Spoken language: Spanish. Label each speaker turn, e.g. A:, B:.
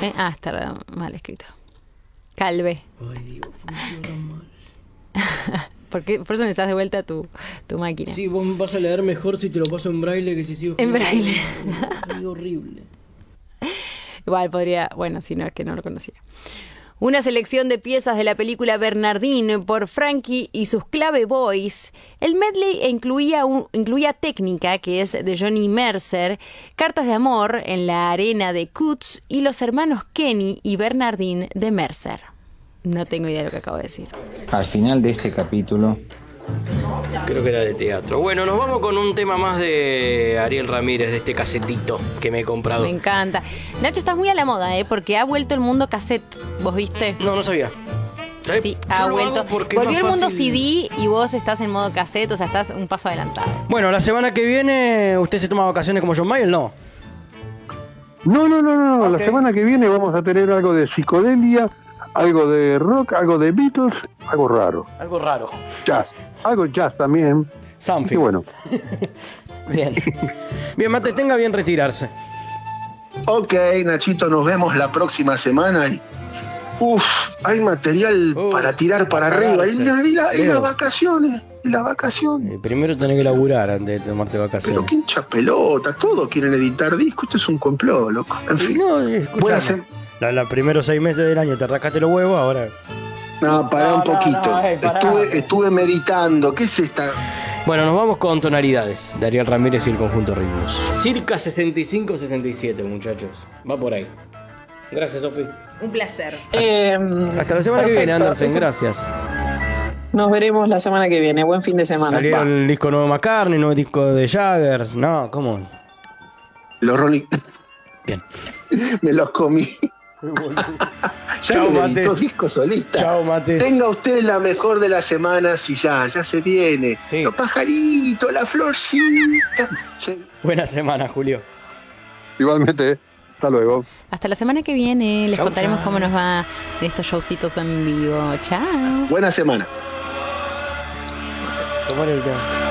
A: Está mal escrito. Calve.
B: Ay, Dios, funciona tan mal.
A: Por eso necesitas de vuelta tu máquina.
B: Sí, vos vas a leer mejor si te lo paso en braille que si sigo
A: En braille.
B: Es horrible.
A: Igual podría... Bueno, si no, es que no lo conocía. Una selección de piezas de la película Bernardine por Frankie y sus Clave Boys. El medley incluía Técnica, que es de Johnny Mercer, Cartas de Amor en la Arena de Coots y Los Hermanos Kenny y Bernardine de Mercer. No tengo idea de lo que acabo de decir.
C: Al final de este capítulo...
B: Creo que era de teatro. Bueno, nos vamos con un tema más de Ariel Ramírez, de este casetito que me he comprado.
A: Me encanta. Nacho, estás muy a la moda, porque ha vuelto el mundo cassette. ¿Vos viste?
B: No sabía.
A: Sí, ha vuelto. Volvió el mundo CD y vos estás en modo cassette, o sea, estás un paso adelantado.
B: Bueno, la semana que viene, ¿usted se toma vacaciones como John Mayer? No.
D: No.
B: Okay.
D: La semana que viene vamos a tener algo de psicodelia, algo de rock, algo de Beatles, algo raro.
B: Algo raro.
D: Jazz. Algo jazz también.
B: Something.
D: Y bueno.
B: Bien. Bien, Mate, tenga bien retirarse.
E: Ok, Nachito, nos vemos la próxima semana. Hay material para tirar para arriba. Y las vacaciones.
B: Primero tenés que laburar antes de tomarte vacaciones.
E: Pero qué hincha pelota. Todos quieren editar discos. Esto es un complot, loco. En fin.
B: No, escuchame. Los primeros 6 meses del año te rascaste los huevos, ahora...
E: No, pará un poquito.
B: Pará.
E: Estuve meditando. ¿Qué es esta?
B: Bueno, nos vamos con Tonalidades de Ariel Ramírez y el conjunto Ritmos. Circa 65-67, muchachos. Va por ahí. Gracias, Sofi.
A: Un placer.
B: Hasta la semana que viene, Anderson. Gracias.
F: Nos veremos la semana que viene. Buen fin de semana.
B: Salieron el disco nuevo de McCartney, nuevo disco de Jaggers. No, ¿cómo?
E: Los Rolling...
B: Bien.
E: Me los comí. Ya
B: Chao,
E: que
B: Mates.
E: editó disco solista.
B: Chao, Mates.
E: Tenga usted la mejor de las semanas y ya se viene.
B: Sí.
E: Los pajaritos, la florcita.
B: Buena semana, Julio.
D: Igualmente, hasta luego.
A: Hasta la semana que viene. Les
B: Chau,
A: contaremos
B: chau.
A: cómo nos va en estos showcitos en vivo. Chao.
E: Buena semana.
B: ¿Cómo era el tema?